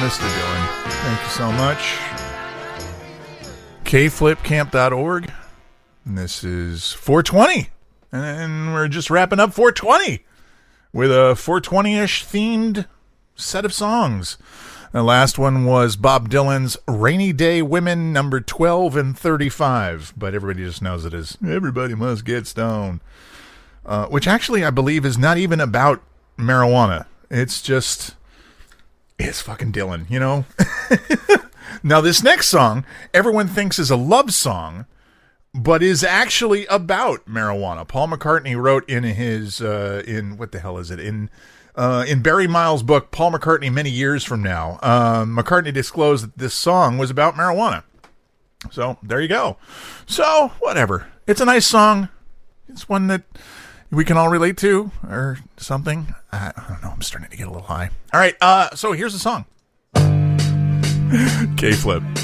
Mr. Dylan. Thank you so much. kflipcamp.org. And this is 420. And we're just wrapping up 420 with a 420-ish themed set of songs. The last one was Bob Dylan's Rainy Day Women, number 12 and 35. But everybody just knows it as Everybody Must Get Stoned. Which actually I believe is not even about marijuana. It's fucking Dylan, you know? Now, this next song, everyone thinks is a love song, but is actually about marijuana. Paul McCartney wrote in his, what the hell is it? In Barry Miles' book, Paul McCartney Many Years From Now, McCartney disclosed that this song was about marijuana. So, there you go. So, whatever. It's a nice song. It's one that we can all relate to, or something. I don't know. I'm starting to get a little high. All right. So here's the song. K-Flip.